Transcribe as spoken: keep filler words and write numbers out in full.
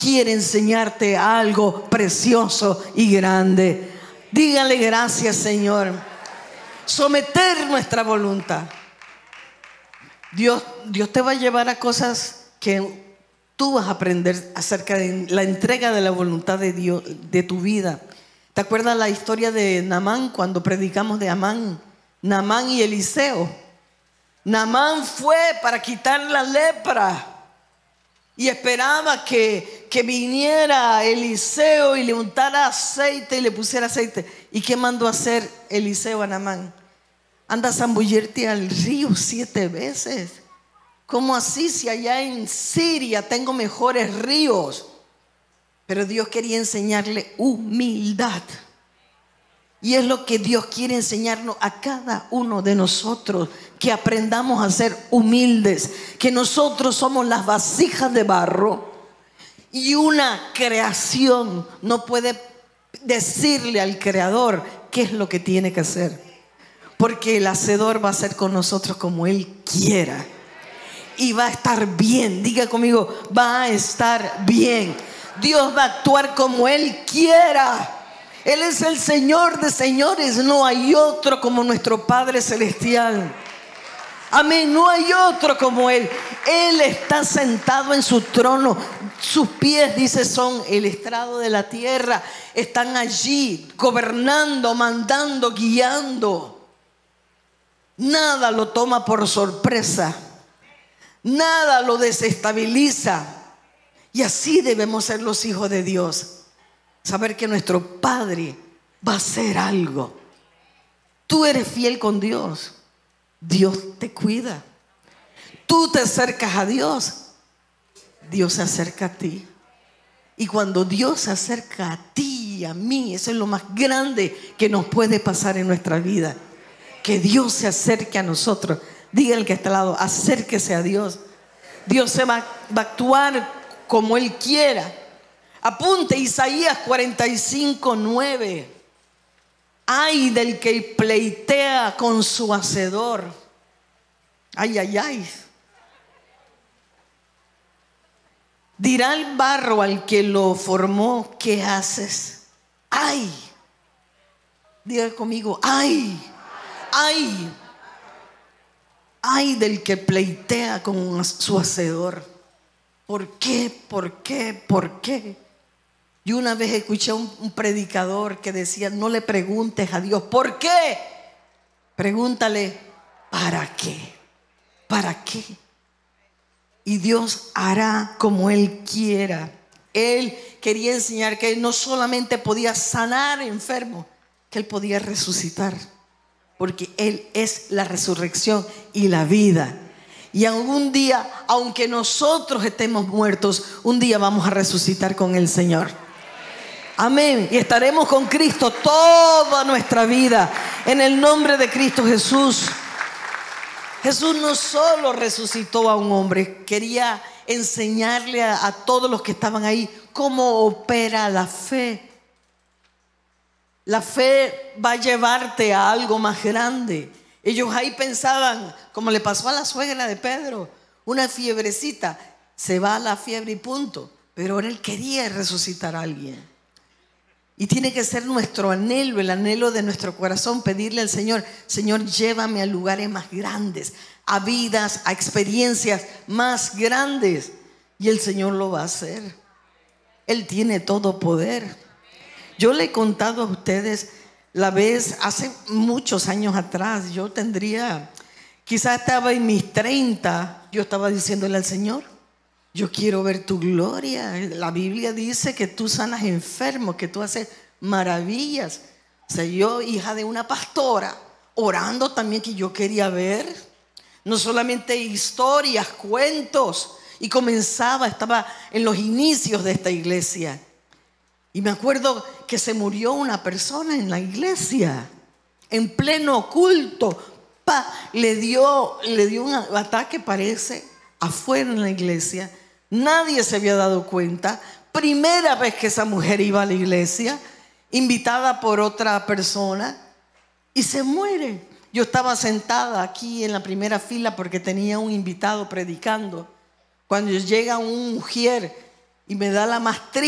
quiere enseñarte algo precioso y grande. Dígale gracias, Señor. Someter nuestra voluntad. Dios, Dios te va a llevar a cosas que tú vas a aprender acerca de la entrega de la voluntad de Dios, de tu vida. ¿Te acuerdas la historia de Naamán cuando predicamos de Amán? Naamán y Eliseo. Naamán fue para quitar la lepra y esperaba que, que viniera Eliseo y le untara aceite y le pusiera aceite. ¿Y qué mandó hacer Eliseo a Naamán? Anda a zambullirte al río siete veces. ¿Cómo así si allá en Siria tengo mejores ríos? Pero Dios quería enseñarle humildad. Y es lo que Dios quiere enseñarnos a cada uno de nosotros, que aprendamos a ser humildes, que nosotros somos las vasijas de barro y una creación no puede decirle al creador qué es lo que tiene que hacer, porque el hacedor va a hacer con nosotros como Él quiera y va a estar bien. Diga conmigo, va a estar bien. Dios va a actuar como Él quiera. Él es el Señor de señores. No hay otro como nuestro Padre Celestial. Amén, no hay otro como Él. Él está sentado en su trono. Sus pies, dice, son el estrado de la tierra. Están allí gobernando, mandando, guiando. Nada lo toma por sorpresa. Nada lo desestabiliza. Y así debemos ser los hijos de Dios. Saber que nuestro Padre va a hacer algo. Tú eres fiel con Dios. Dios te cuida. Tú te acercas a Dios. Dios se acerca a ti. Y cuando Dios se acerca a ti y a mí, eso es lo más grande que nos puede pasar en nuestra vida. Que Dios se acerque a nosotros. Diga el que está al lado, acérquese a Dios. Dios se va, va a actuar como Él quiera. Apunte Isaías cuarenta y cinco, nueve. Ay del que pleitea con su hacedor. Ay, ay, ay. Dirá el barro al que lo formó, ¿qué haces? Ay. Diga conmigo, ay. Ay. Ay del que pleitea con su hacedor. ¿Por qué? ¿Por qué? ¿Por qué? Yo una vez escuché a un, un predicador que decía, no le preguntes a Dios ¿por qué? Pregúntale ¿para qué? ¿Para qué? Y Dios hará como Él quiera. Él quería enseñar que Él no solamente podía sanar enfermos, que Él podía resucitar, porque Él es la resurrección y la vida. Y algún día, aunque nosotros estemos muertos, un día vamos a resucitar con el Señor. Amén. Y estaremos con Cristo toda nuestra vida. En el nombre de Cristo Jesús. Jesús no solo resucitó a un hombre, quería enseñarle a, a todos los que estaban ahí cómo opera la fe. La fe va a llevarte a algo más grande. Ellos ahí pensaban, como le pasó a la suegra de Pedro, una fiebrecita, se va a la fiebre y punto. Pero ahora él quería resucitar a alguien. Y tiene que ser nuestro anhelo, el anhelo de nuestro corazón, pedirle al Señor, Señor, llévame a lugares más grandes, a vidas, a experiencias más grandes. Y el Señor lo va a hacer. Él tiene todo poder. Yo le he contado a ustedes la vez, hace muchos años atrás, yo tendría, quizás estaba en mis treinta, yo estaba diciéndole al Señor, yo quiero ver tu gloria. La Biblia dice que tú sanas enfermos, que tú haces maravillas. O sea, yo, hija de una pastora, orando también que yo quería ver, no solamente historias, cuentos, y comenzaba, estaba en los inicios de esta iglesia. Y me acuerdo que se murió una persona en la iglesia, en pleno culto. Pa, le dio, le dio un ataque, parece, afuera en la iglesia. Nadie se había dado cuenta. Primera vez que esa mujer iba a la iglesia, invitada por otra persona, y se muere. Yo estaba sentada aquí en la primera fila porque tenía un invitado predicando. Cuando llega un mujer Y me da la más triste